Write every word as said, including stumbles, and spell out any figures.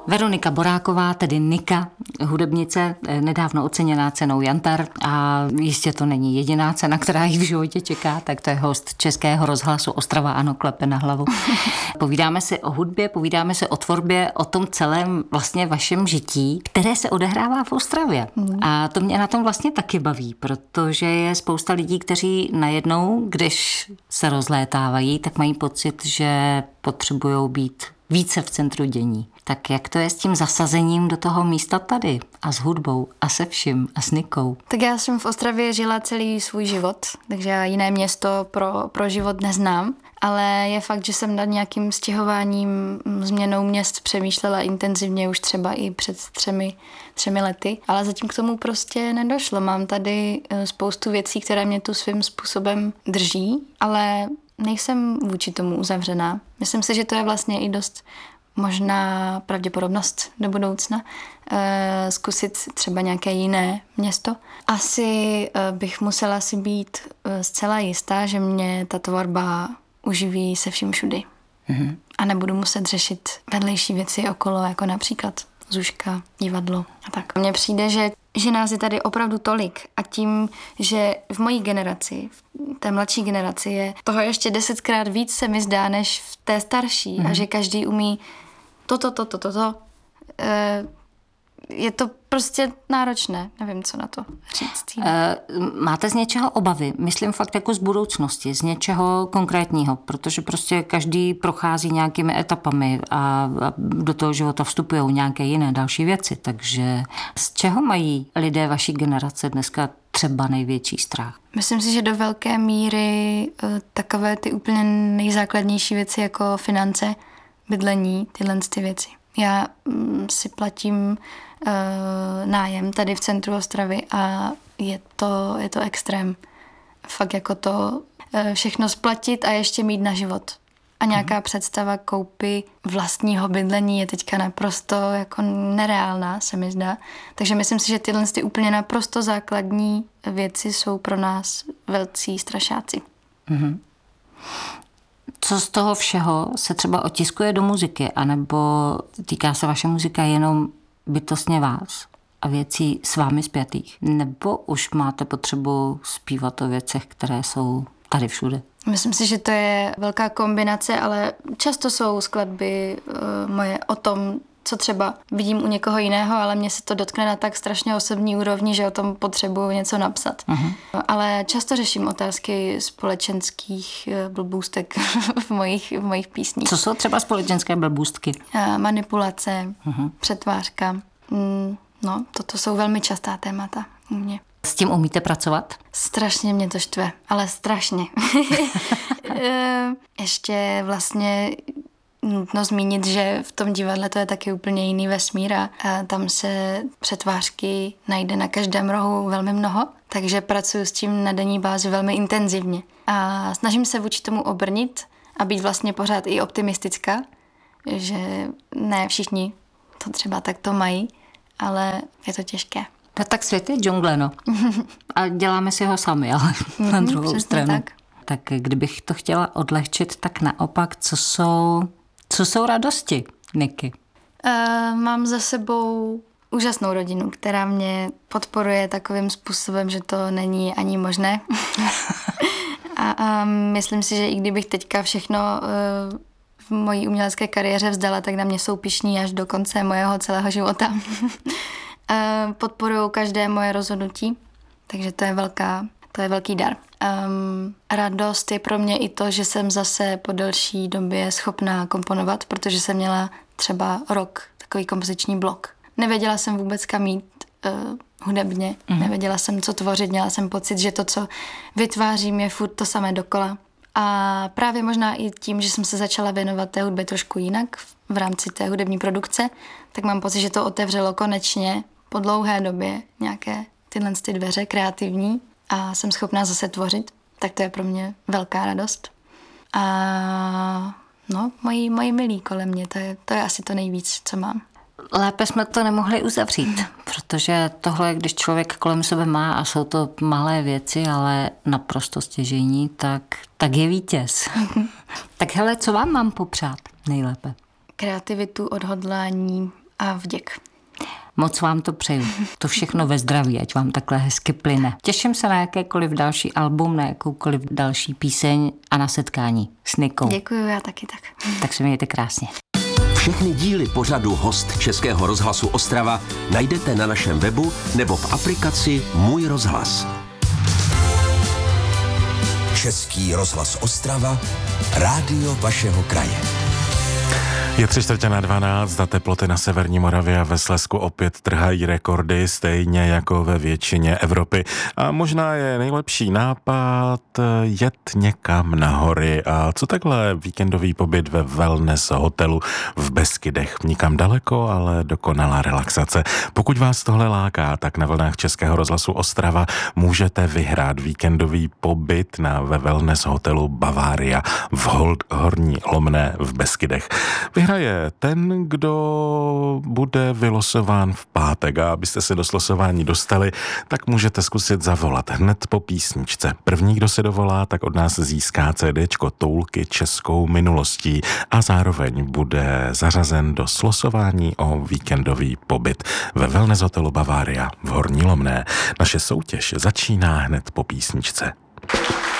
Veronika Boráková, tedy Nika, hudebnice, nedávno oceněná cenou Jantar a jistě to není jediná cena, která jí v životě čeká, tak to je host Českého rozhlasu Ostrava, ano, klepe na hlavu. Povídáme si o hudbě, povídáme si o tvorbě, o tom celém vlastně vašem žití, které se odehrává v Ostravě. Hmm. A to mě na tom vlastně taky baví, protože je spousta lidí, kteří najednou, když se rozlétávají, tak mají pocit, že potřebují být více v centru dění. Tak jak to je s tím zasazením do toho místa tady a s hudbou a se vším a s Nikou? Tak já jsem v Ostravě žila celý svůj život, takže já jiné město pro, pro život neznám, ale je fakt, že jsem nad nějakým stěhováním, změnou měst přemýšlela intenzivně už třeba i před třemi, třemi lety, ale zatím k tomu prostě nedošlo. Mám tady spoustu věcí, které mě tu svým způsobem drží, ale nejsem vůči tomu uzavřená. Myslím si, že to je vlastně i dost možná pravděpodobnost do budoucna e, zkusit třeba nějaké jiné město. Asi e, bych musela si být e, zcela jistá, že mě ta tvorba uživí se vším všudy. Mm-hmm. A nebudu muset řešit vedlejší věci okolo, jako například zuška, divadlo a tak. Mně přijde, že, že nás je tady opravdu tolik a tím, že v mojí generaci, v té mladší generaci je toho ještě desetkrát víc se mi zdá, než v té starší mm-hmm. a že každý umí toto, toto, toto, to, e, je to prostě náročné. Nevím, co na to říct. E, máte z něčeho obavy? Myslím fakt jako z budoucnosti, z něčeho konkrétního, protože prostě každý prochází nějakými etapami a, a do toho života vstupují nějaké jiné další věci. Takže z čeho mají lidé vaší generace dneska třeba největší strach? Myslím si, že do velké míry e, takové ty úplně nejzákladnější věci jako finance, bydlení, tyhle ty věci. Já mm, si platím e, nájem tady v centru Ostravy a je to, je to extrém. Fakt jako to e, všechno splatit a ještě mít na život. A nějaká hmm. představa koupy vlastního bydlení je teďka naprosto jako nereálná, se mi zdá. Takže myslím si, že tyhle ty úplně naprosto základní věci jsou pro nás velcí strašáci. Hmm. Co z toho všeho se třeba otiskuje do muziky, anebo týká se vaše muzika jenom bytostně vás a věcí s vámi spjatých? Nebo už máte potřebu zpívat o věcech, které jsou tady všude? Myslím si, že to je velká kombinace, ale často jsou skladby uh, moje o tom, co třeba vidím u někoho jiného, ale mě se to dotkne na tak strašně osobní úrovni, že o tom potřebuji něco napsat. Uh-huh. Ale často řeším otázky společenských blbůstek v mojich, v mojich písních. Co jsou třeba společenské blbůstky? Manipulace, uh-huh. přetvářka. Mm, no, toto jsou velmi častá témata u mě. S tím umíte pracovat? Strašně mě to štve, ale strašně. Ještě vlastně nutno zmínit, že v tom divadle to je taky úplně jiný vesmír a tam se přetvářky najde na každém rohu velmi mnoho, takže pracuji s tím na denní bázi velmi intenzivně. A snažím se vůči tomu obrnit a být vlastně pořád i optimistická, že ne všichni to třeba takto mají, ale je to těžké. No tak svět je džungle, no. A děláme si ho sami, ale na druhou stranu. Tak. tak kdybych to chtěla odlehčit, tak naopak, co jsou... Co jsou radosti, Niky? Uh, mám za sebou úžasnou rodinu, která mě podporuje takovým způsobem, že to není ani možné. a, a myslím si, že i kdybych teďka všechno uh, v mojí umělecké kariéře vzdala, tak na mě jsou pyšní až do konce mojeho celého života. uh, podporují každé moje rozhodnutí, takže to je velká, to je velký dar. Um, radost je pro mě i to, že jsem zase po delší době schopná komponovat, protože jsem měla třeba rok takový kompoziční blok. Nevěděla jsem vůbec kam jít uh, hudebně, mm. nevěděla jsem, co tvořit, měla jsem pocit, že to, co vytvářím, je furt to samé dokola. A právě možná i tím, že jsem se začala věnovat té hudbě trošku jinak v rámci té hudební produkce, tak mám pocit, že to otevřelo konečně po dlouhé době nějaké tyhle ty dveře kreativní a jsem schopná zase tvořit, tak to je pro mě velká radost. A no, moji, moji milí kolem mě, to je, to je asi to nejvíc, co mám. Lépe jsme to nemohli uzavřít, protože tohle, když člověk kolem sebe má a jsou to malé věci, ale naprosto stěžejní, tak, tak je vítěz. Tak hele, co vám mám popřát nejlépe? Kreativitu, odhodlání a vděk. Moc vám to přeju. To všechno ve zdraví, ať vám takhle hezky plyne. Těším se na jakékoliv další album, na jakoukoliv další píseň a na setkání s Nikou. Děkuju, já taky tak. Tak se mějte krásně. Všechny díly pořadu Host Českého rozhlasu Ostrava najdete na našem webu nebo v aplikaci Můj rozhlas. Český rozhlas Ostrava, rádio vašeho kraje. Je tři čtvrtě na dvanáct a teploty na severní Moravě a ve Slezsku opět trhají rekordy, stejně jako ve většině Evropy. A možná je nejlepší nápad jet někam na hory. A co takhle víkendový pobyt ve wellness hotelu v Beskydech? Nikam daleko, ale dokonalá relaxace. Pokud vás tohle láká, tak na vlnách Českého rozhlasu Ostrava můžete vyhrát víkendový pobyt na ve wellness hotelu Bavaria v Hold, Horní Lomné v Beskydech. Vyhraje ten, kdo bude vylosován v pátek, a abyste se do slosování dostali, tak můžete zkusit zavolat hned po písničce. První, kdo se dovolá, tak od nás získá CDčko Toulky českou minulostí a zároveň bude zařazen do slosování o víkendový pobyt ve wellness hotelu Bavaria v Horní Lomné. Naše soutěž začíná hned po písničce.